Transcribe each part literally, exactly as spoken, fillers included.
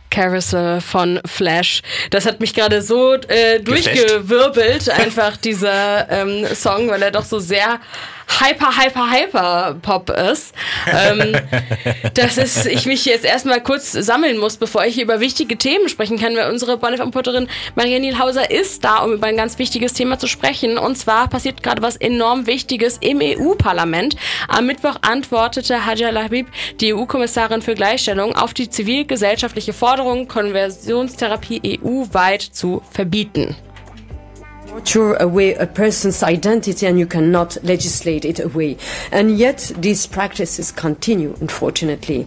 Carousel von Flash. Das hat mich gerade so äh, durchgewirbelt, einfach dieser ähm, Song, weil er doch so sehr hyper, hyper, hyper Pop ist. ähm, dass es, ich mich jetzt erstmal kurz sammeln muss, bevor ich über wichtige Themen sprechen kann, weil unsere Bonn F M-Reporterin Maria Nielhauser ist da, um über ein ganz wichtiges Thema zu sprechen. Und zwar passiert gerade was enorm Wichtiges im E U-Parlament. Am Mittwoch antwortete Hadja Lahbib, die E U-Kommissarin für Gleichstellung, auf die zivilgesellschaftliche Forderung, Konversionstherapie E U-weit zu verbieten. Torture away a person's identity and you cannot legislate it away. And yet these practices continue, unfortunately.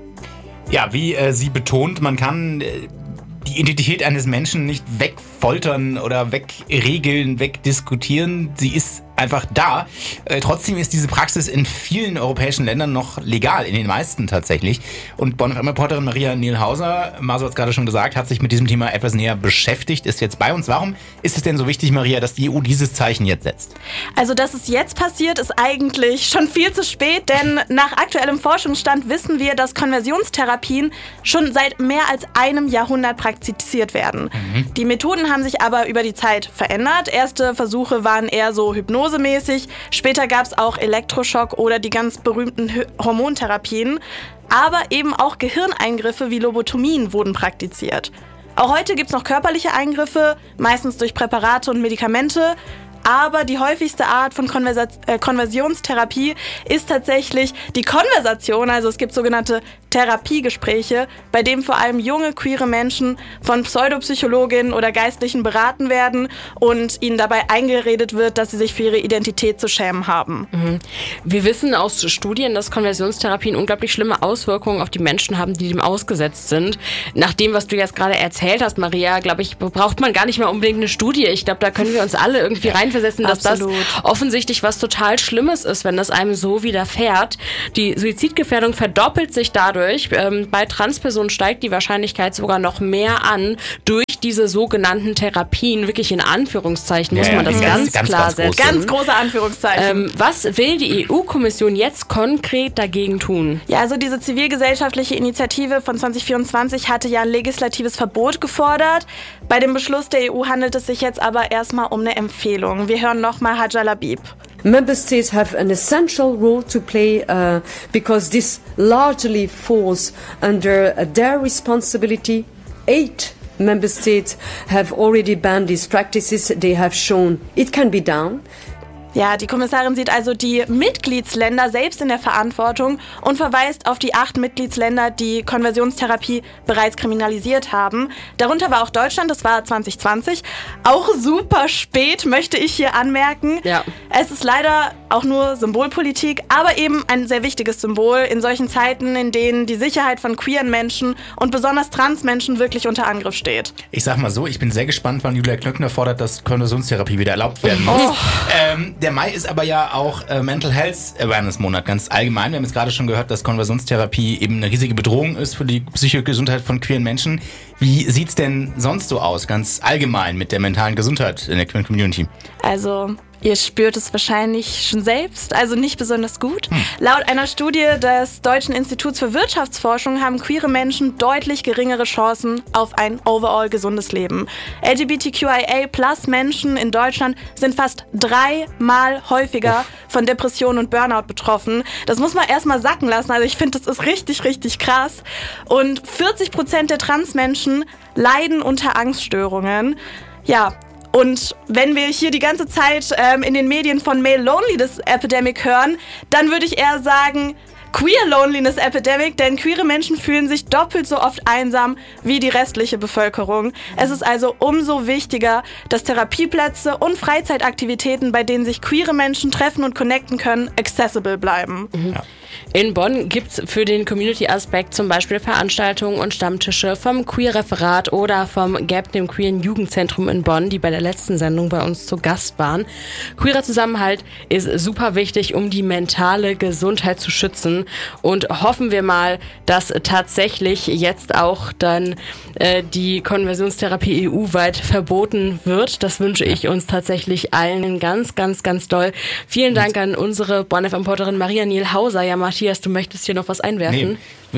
Ja, wie äh, sie betont, man kann äh, die Identität eines Menschen nicht wegfoltern oder wegregeln, wegdiskutieren. Sie ist einfach da. Äh, trotzdem ist diese Praxis in vielen europäischen Ländern noch legal, in den meisten tatsächlich. Und Bonn F M-Reporterin Maria Nielhauser, Maso hat es gerade schon gesagt, hat sich mit diesem Thema etwas näher beschäftigt, ist jetzt bei uns. Warum ist es denn so wichtig, Maria, dass die E U dieses Zeichen jetzt setzt? Also, dass es jetzt passiert, ist eigentlich schon viel zu spät, denn nach aktuellem Forschungsstand wissen wir, dass Konversionstherapien schon seit mehr als einem Jahrhundert praktiziert werden. Mhm. Die Methoden haben sich aber über die Zeit verändert. Erste Versuche waren eher so Hypnose mäßig. Später gab es auch Elektroschock oder die ganz berühmten Hormontherapien. Aber eben auch Gehirneingriffe wie Lobotomien wurden praktiziert. Auch heute gibt es noch körperliche Eingriffe, meistens durch Präparate und Medikamente. Aber die häufigste Art von Konversa- äh, Konversionstherapie ist tatsächlich die Konversation. Also es gibt sogenannte Therapiegespräche, bei denen vor allem junge, queere Menschen von Pseudopsychologinnen oder Geistlichen beraten werden und ihnen dabei eingeredet wird, dass sie sich für ihre Identität zu schämen haben. Mhm. Wir wissen aus Studien, dass Konversionstherapien unglaublich schlimme Auswirkungen auf die Menschen haben, die dem ausgesetzt sind. Nach dem, was du jetzt gerade erzählt hast, Maria, glaube ich, braucht man gar nicht mal unbedingt eine Studie. Ich glaube, da können wir uns alle irgendwie reinversetzen, dass Absolut. das offensichtlich was total Schlimmes ist, wenn das einem so widerfährt. Die Suizidgefährdung verdoppelt sich dadurch. Ähm, bei Transpersonen steigt die Wahrscheinlichkeit sogar noch mehr an durch diese sogenannten Therapien. Wirklich in Anführungszeichen muss ja, man das ja, ganz, ganz klar ganz setzen. Ganz große Anführungszeichen. Ähm, was will die E U-Kommission jetzt konkret dagegen tun? Ja, also diese zivilgesellschaftliche Initiative von zwanzig vierundzwanzig hatte ja ein legislatives Verbot gefordert. Bei dem Beschluss der E U handelt es sich jetzt aber erstmal um eine Empfehlung. Wir hören nochmal Hadja Lahbib. Member states have an essential role to play uh, because this largely falls under uh, their responsibility. Eight member states have already banned these practices. They have shown it can be done. Ja, die Kommissarin sieht also die Mitgliedsländer selbst in der Verantwortung und verweist auf die acht Mitgliedsländer, die Konversionstherapie bereits kriminalisiert haben. Darunter war auch Deutschland, das war zwanzig zwanzig. Auch super spät, möchte ich hier anmerken. Ja. Es ist leider auch nur Symbolpolitik, aber eben ein sehr wichtiges Symbol in solchen Zeiten, in denen die Sicherheit von queeren Menschen und besonders Transmenschen wirklich unter Angriff steht. Ich sag mal so, ich bin sehr gespannt, wann Julia Klöckner fordert, dass Konversionstherapie wieder erlaubt werden muss. Oh. Ähm, Der Mai ist aber ja auch äh, Mental Health Awareness Monat, ganz allgemein. Wir haben jetzt gerade schon gehört, dass Konversionstherapie eben eine riesige Bedrohung ist für die psychische Gesundheit von queeren Menschen. Wie sieht's denn sonst so aus, ganz allgemein mit der mentalen Gesundheit in der queeren Community? Also, ihr spürt es wahrscheinlich schon selbst, also nicht besonders gut. Hm. Laut einer Studie des Deutschen Instituts für Wirtschaftsforschung haben queere Menschen deutlich geringere Chancen auf ein overall gesundes Leben. L G B T Q I A plus Menschen in Deutschland sind fast dreimal häufiger Uff. von Depressionen und Burnout betroffen. Das muss man erstmal sacken lassen, also ich finde, das ist richtig, richtig krass. Und vierzig Prozent der Transmenschen leiden unter Angststörungen. Ja, und wenn wir hier die ganze Zeit ähm, in den Medien von Male Loneliness Epidemic hören, dann würde ich eher sagen Queer Loneliness Epidemic, denn queere Menschen fühlen sich doppelt so oft einsam wie die restliche Bevölkerung. Es ist also umso wichtiger, dass Therapieplätze und Freizeitaktivitäten, bei denen sich queere Menschen treffen und connecten können, accessible bleiben. Mhm. Ja. In Bonn gibt es für den Community-Aspekt zum Beispiel Veranstaltungen und Stammtische vom Queer-Referat oder vom Gap, dem queeren Jugendzentrum in Bonn, die bei der letzten Sendung bei uns zu Gast waren. Queerer Zusammenhalt ist super wichtig, um die mentale Gesundheit zu schützen. Und hoffen wir mal, dass tatsächlich jetzt auch dann äh, die Konversionstherapie E U-weit verboten wird. Das wünsche ich uns tatsächlich allen ganz, ganz, ganz doll. Vielen Dank an unsere Bonn F M-Reporterin Maria Nielhauser. Ja, Matthias, du möchtest hier noch was einwerfen? Nee, ich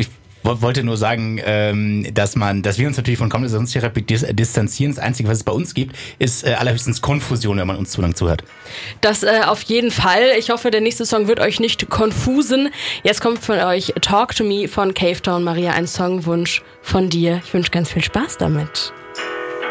wollte nur sagen, ähm, dass man, dass wir uns natürlich von Konversationstherapie dis- distanzieren. Das Einzige, was es bei uns gibt, ist äh, allerhöchstens Konfusion, wenn man uns zu lang zuhört. Das äh, auf jeden Fall. Ich hoffe, der nächste Song wird euch nicht konfusen. Jetzt kommt von euch Talk to Me von Cave Town. Maria, ein Songwunsch von dir. Ich wünsche ganz viel Spaß damit.